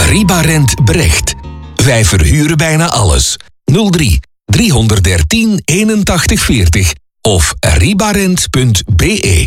Ribarent Brecht. Wij verhuren bijna alles. 03 313 81 40 of ribarent.be.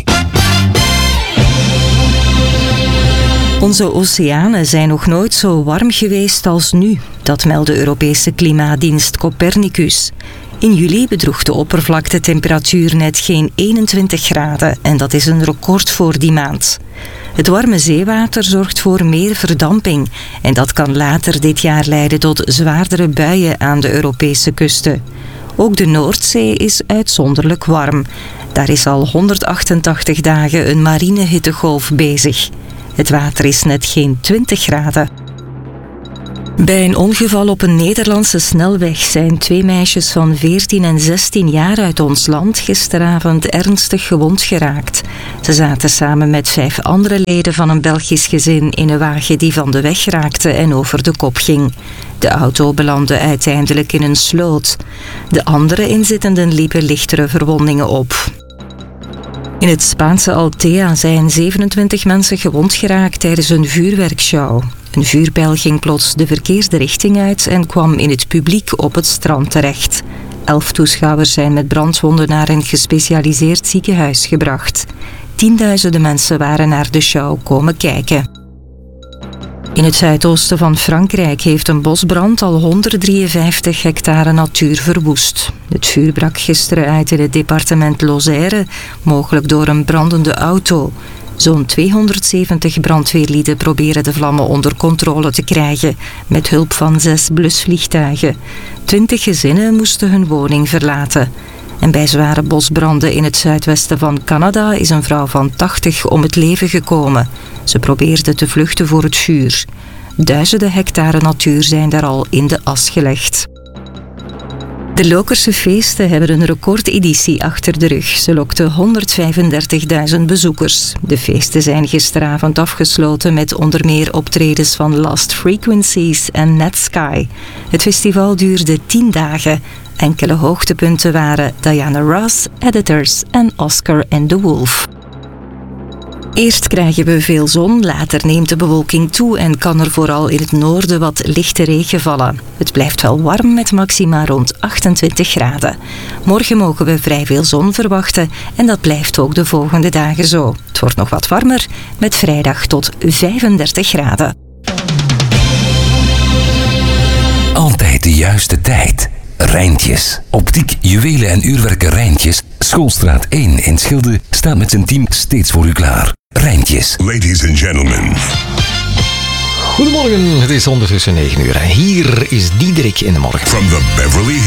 Onze oceanen zijn nog nooit zo warm geweest als nu. Dat meldt de Europese klimaatdienst Copernicus. In juli bedroeg de oppervlaktetemperatuur net geen 21 graden en dat is een record voor die maand. Het warme zeewater zorgt voor meer verdamping en dat kan later dit jaar leiden tot zwaardere buien aan de Europese kusten. Ook de Noordzee is uitzonderlijk warm. Daar is al 188 dagen een marine hittegolf bezig. Het water is net geen 20 graden. Bij een ongeval op een Nederlandse snelweg zijn 2 meisjes van 14 en 16 jaar uit ons land gisteravond ernstig gewond geraakt. Ze zaten samen met 5 andere leden van een Belgisch gezin in een wagen die van de weg raakte en over de kop ging. De auto belandde uiteindelijk in een sloot. De andere inzittenden liepen lichtere verwondingen op. In het Spaanse Altea zijn 27 mensen gewond geraakt tijdens een vuurwerkshow. Een vuurpijl ging plots de verkeerde richting uit en kwam in het publiek op het strand terecht. 11 toeschouwers zijn met brandwonden naar een gespecialiseerd ziekenhuis gebracht. Tienduizenden mensen waren naar de show komen kijken. In het zuidoosten van Frankrijk heeft een bosbrand al 153 hectare natuur verwoest. Het vuur brak gisteren uit in het departement Lozère, mogelijk door een brandende auto. Zo'n 270 brandweerlieden proberen de vlammen onder controle te krijgen, met hulp van 6 blusvliegtuigen. 20 gezinnen moesten hun woning verlaten. En bij zware bosbranden in het zuidwesten van Canada is een vrouw van 80 om het leven gekomen. Ze probeerde te vluchten voor het vuur. Duizenden hectare natuur zijn daar al in de as gelegd. De Lokerse feesten hebben een recordeditie achter de rug. Ze lokten 135.000 bezoekers. De feesten zijn gisteravond afgesloten met onder meer optredens van Lost Frequencies en Netsky. Het festival duurde 10 dagen. Enkele hoogtepunten waren Diana Ross, Editors en Oscar and the Wolf. Eerst krijgen we veel zon, later neemt de bewolking toe en kan er vooral in het noorden wat lichte regen vallen. Het blijft wel warm met maxima rond 28 graden. Morgen mogen we vrij veel zon verwachten en dat blijft ook de volgende dagen zo. Het wordt nog wat warmer, met vrijdag tot 35 graden. Altijd de juiste tijd. Rijntjes. Optiek, juwelen en uurwerken Rijntjes. Schoolstraat 1 in Schilde staat met zijn team steeds voor u klaar. Rijntjes. Ladies and gentlemen. Goedemorgen, het is ondertussen 9 uur. Hier is Diederik in de morgen. From the Beverly